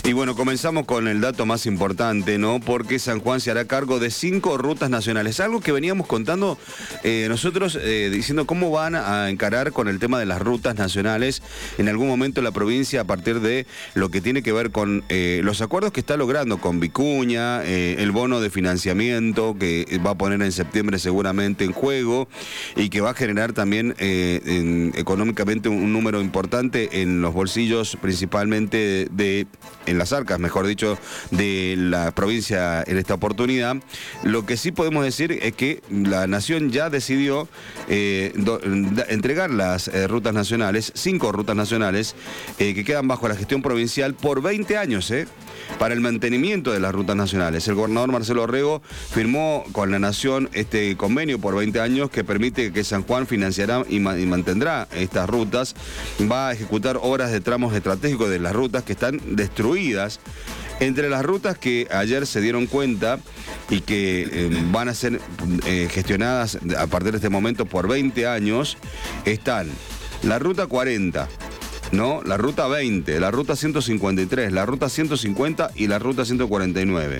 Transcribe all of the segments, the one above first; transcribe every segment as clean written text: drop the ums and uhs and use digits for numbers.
Y bueno, comenzamos con el dato más importante, ¿no? Porque San Juan se hará cargo de 5 rutas nacionales. Algo que veníamos contando nosotros, diciendo cómo van a encarar con el tema de las rutas nacionales en algún momento la provincia a partir de lo que tiene que ver con los acuerdos que está logrando con Vicuña, el bono de financiamiento que va a poner en septiembre seguramente en juego y que va a generar también económicamente un número importante en los bolsillos, principalmente en las arcas, mejor dicho, de la provincia en esta oportunidad. Lo que sí podemos decir es que la Nación ya decidió entregar las rutas nacionales, 5 rutas nacionales que quedan bajo la gestión provincial por 20 años, para el mantenimiento de las rutas nacionales. El gobernador Marcelo Orrego firmó con la Nación este convenio por 20 años que permite que San Juan financiará y mantendrá estas rutas. Va a ejecutar obras de tramos estratégicos de las rutas que están destruidas. Entre las rutas que ayer se dieron cuenta y que van a ser gestionadas a partir de este momento por 20 años están la Ruta 40, ¿no? La Ruta 20, la Ruta 153, la Ruta 150 y la Ruta 149.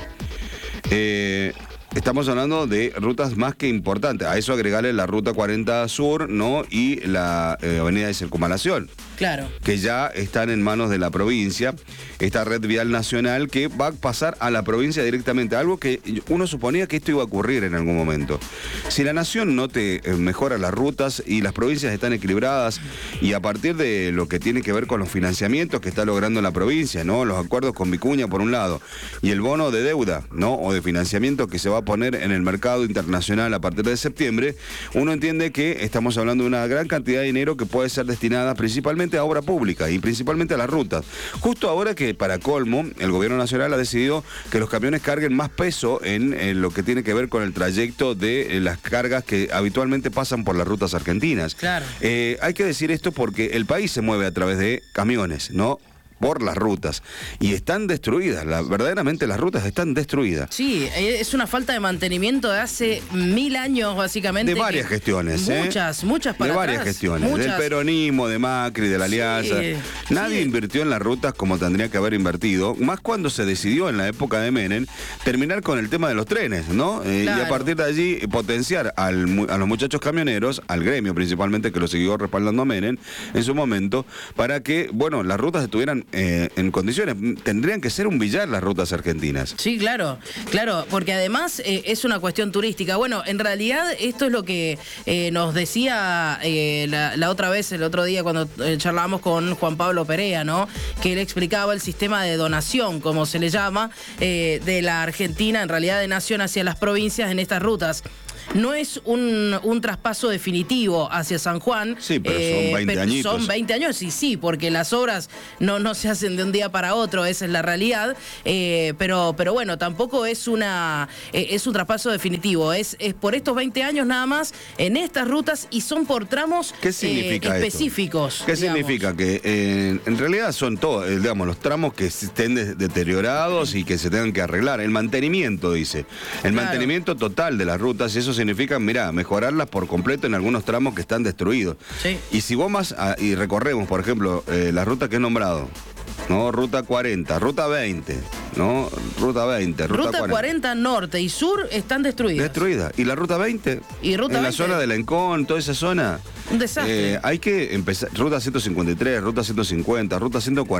Estamos hablando de rutas más que importantes. A eso agregarle la Ruta 40 Sur, ¿no? Y la Avenida de Circunvalación. Claro. Que ya están en manos de la provincia. Esta red vial nacional que va a pasar a la provincia directamente. Algo que uno suponía que esto iba a ocurrir en algún momento. Si la Nación no te mejora las rutas y las provincias están equilibradas, y a partir de lo que tiene que ver con los financiamientos que está logrando la provincia, ¿no? Los acuerdos con Vicuña por un lado y el bono de deuda, ¿no? O de financiamiento que se va a poner en el mercado internacional a partir de septiembre, uno entiende que estamos hablando de una gran cantidad de dinero que puede ser destinada principalmente a obra pública y principalmente a las rutas. Justo ahora que, para colmo, el gobierno nacional ha decidido que los camiones carguen más peso en lo que tiene que ver con el trayecto de las cargas que habitualmente pasan por las rutas argentinas. Claro. Hay que decir esto porque el país se mueve a través de camiones, ¿no? Por las rutas, y están destruidas, verdaderamente las rutas están destruidas. Sí, es una falta de mantenimiento de hace 1000 años, básicamente. De varias gestiones, muchas para de varias gestiones, del peronismo, de Macri, de la Alianza. Nadie invirtió en las rutas como tendría que haber invertido, más cuando se decidió en la época de Menem terminar con el tema de los trenes, ¿no? Claro. Y a partir de allí potenciar a los muchachos camioneros, al gremio principalmente, que lo siguió respaldando a Menem en su momento, para que, bueno, las rutas estuvieran en condiciones. Tendrían que ser un billar las rutas argentinas. Sí, claro, porque además es una cuestión turística. Bueno, en realidad esto es lo que nos decía la otra vez, el otro día cuando charlábamos con Juan Pablo Perea, ¿no? Que él explicaba el sistema de donación, como se le llama, de la Argentina, en realidad de Nación hacia las provincias en estas rutas. No es un traspaso definitivo hacia San Juan. Sí, pero son 20 añitos. Son 20 años, y sí, porque las obras no se hacen de un día para otro, esa es la realidad. Pero bueno, tampoco es un traspaso definitivo. Es por estos 20 años nada más en estas rutas, y son por tramos específicos. ¿Qué significa? Que en realidad son todos, digamos, los tramos que estén deteriorados y que se tengan que arreglar. El mantenimiento, dice. El mantenimiento total de las rutas, y eso significa, mirá, mejorarlas por completo en algunos tramos que están destruidos. Sí. Y si vos y recorremos, por ejemplo, la ruta que he nombrado, ¿no? Ruta 40, Ruta 20, ¿no? Ruta 20, Ruta 40 norte y sur están destruidas. Destruidas. ¿Y la Ruta 20? ¿Y Ruta 20? La zona de Lencón, toda esa zona. Un desastre. Hay que empezar. Ruta 153, Ruta 150, Ruta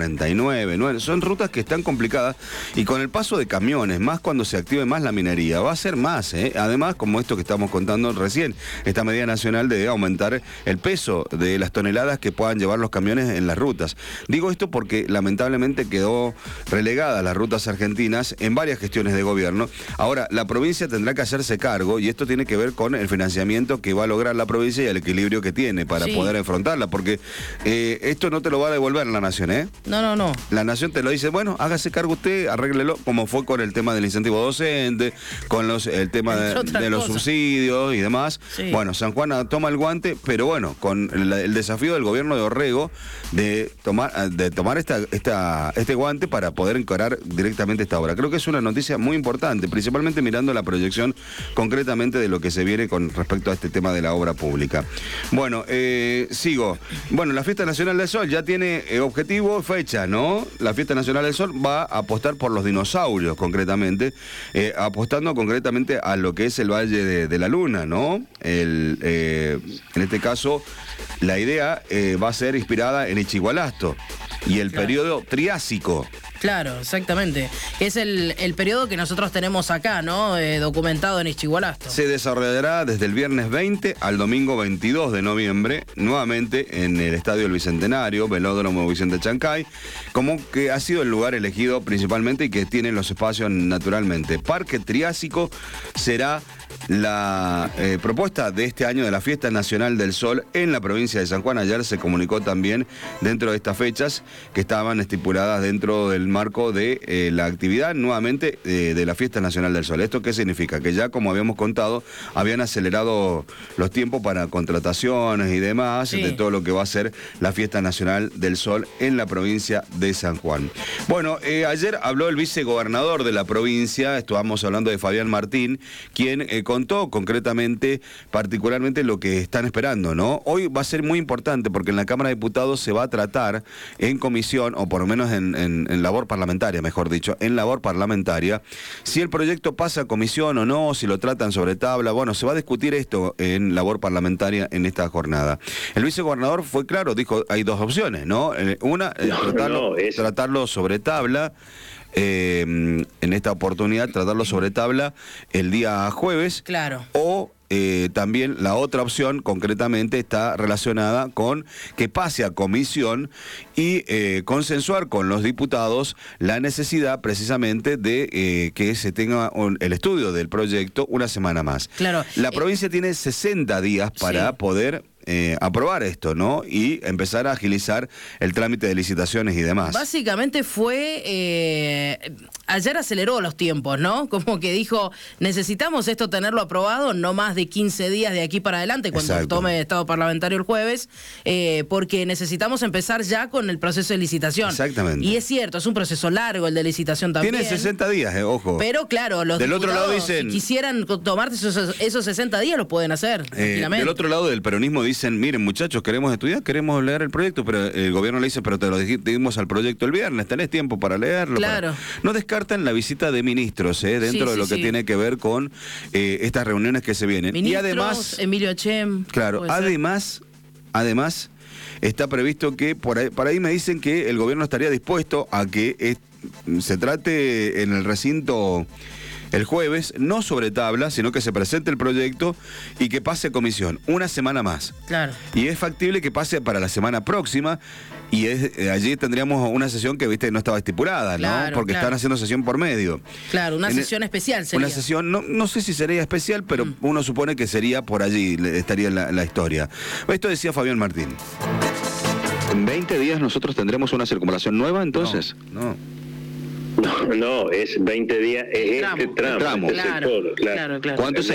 149, ¿no? Son rutas que están complicadas, y con el paso de camiones, más cuando se active más la minería, va a ser más, Además, como esto que estamos contando recién, esta medida nacional de aumentar el peso de las toneladas que puedan llevar los camiones en las rutas. Digo esto porque lamentablemente quedó relegada las rutas argentinas en varias gestiones de gobierno. Ahora, la provincia tendrá que hacerse cargo, y esto tiene que ver con el financiamiento que va a lograr la provincia y el equilibrio que tiene para poder enfrentarla, porque esto no te lo va a devolver la Nación, No. La Nación te lo dice, bueno, hágase cargo usted, arréglelo, como fue con el tema del incentivo docente, con el tema de los subsidios y demás. Sí. Bueno, San Juan toma el guante, pero bueno, con el desafío del gobierno de Orrego de tomar este guante para poder encarar directamente esta obra. Creo que es una noticia muy importante, principalmente mirando la proyección concretamente de lo que se viene con respecto a este tema de la obra pública. Bueno, Bueno, sigo. Bueno, la Fiesta Nacional del Sol ya tiene objetivo, fecha, ¿no? La Fiesta Nacional del Sol va a apostar por los dinosaurios, concretamente, apostando concretamente a lo que es el Valle de la Luna, ¿no? En este caso, la idea va a ser inspirada en Ichigualasto y el periodo Triásico. Claro, exactamente. Es el periodo que nosotros tenemos acá, ¿no? Documentado en Ichigualasto. Se desarrollará desde el viernes 20 al domingo 22 de noviembre, nuevamente en el Estadio del Bicentenario, Velódromo Vicente Chancay, como que ha sido el lugar elegido principalmente y que tiene los espacios naturalmente. Parque Triásico será la propuesta de este año de la Fiesta Nacional del Sol en la provincia de San Juan. Ayer se comunicó también dentro de estas fechas que estaban estipuladas dentro del marco de la actividad nuevamente de la Fiesta Nacional del Sol. ¿Esto qué significa? Que ya, como habíamos contado, habían acelerado los tiempos para contrataciones y demás, de todo lo que va a ser la Fiesta Nacional del Sol en la provincia de San Juan. Bueno, ayer habló el vicegobernador de la provincia, estábamos hablando de Fabián Martín, quien contó concretamente, particularmente lo que están esperando, ¿no? Hoy va a ser muy importante porque en la Cámara de Diputados se va a tratar en comisión, o por lo menos en labor parlamentaria, mejor dicho, en labor parlamentaria, si el proyecto pasa a comisión o no, si lo tratan sobre tabla. Bueno, se va a discutir esto en labor parlamentaria en esta jornada. El vicegobernador fue claro, dijo, hay dos opciones, ¿no? Una, tratarlo sobre tabla. En esta oportunidad tratarlo sobre tabla el día jueves. Claro. O también la otra opción concretamente está relacionada con que pase a comisión y consensuar con los diputados la necesidad precisamente de que se tenga el estudio del proyecto una semana más. Claro. La provincia tiene 60 días para poder aprobar esto, ¿no? Y empezar a agilizar el trámite de licitaciones y demás. Básicamente fue... ayer aceleró los tiempos, ¿no? Como que dijo, necesitamos esto tenerlo aprobado no más de 15 días de aquí para adelante, cuando tome estado parlamentario el jueves, porque necesitamos empezar ya con el proceso de licitación. Exactamente. Y es cierto, es un proceso largo el de licitación también. Tiene 60 días, ojo. Pero claro, los del diputados, otro lado dicen, si quisieran tomarse esos 60 días, lo pueden hacer tranquilamente. Del otro lado del peronismo dicen, miren muchachos, queremos estudiar, queremos leer el proyecto, pero el gobierno le dice, pero te lo dimos al proyecto el viernes, tenés tiempo para leerlo. Claro. No descartan la visita de ministros dentro de lo que tiene que ver con estas reuniones que se vienen. Ministros, y además, Emilio Chem. claro, además, está previsto que por ahí me dicen que el gobierno estaría dispuesto a que se trate en el recinto el jueves, no sobre tabla, sino que se presente el proyecto y que pase a comisión una semana más. Claro. Y es factible que pase para la semana próxima y allí tendríamos una sesión que, viste, no estaba estipulada, ¿no? Porque están haciendo sesión por medio. Claro, una sesión especial sería. Una sesión, no sé si sería especial, pero uno supone que sería por allí, estaría la historia. Esto decía Fabián Martín. En 20 días nosotros tendremos una circunvalación nueva, entonces. No, es 20 días, es este tramo. Claro, sector, claro. ¿Cuánto